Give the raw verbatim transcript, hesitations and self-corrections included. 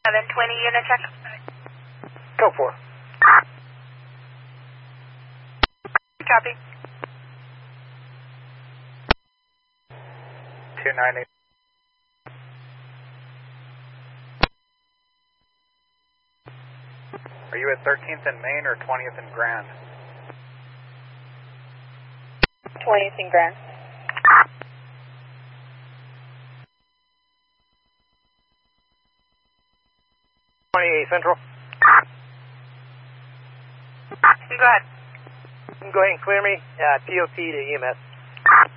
seven twenty unit check. Go for it. Copy. two ninety. Are you at thirteenth and Main or twentieth and Grand? twentieth and Grand. twenty-eight Central. Go ahead. You can go ahead and clear me. Uh, T O P to E M S.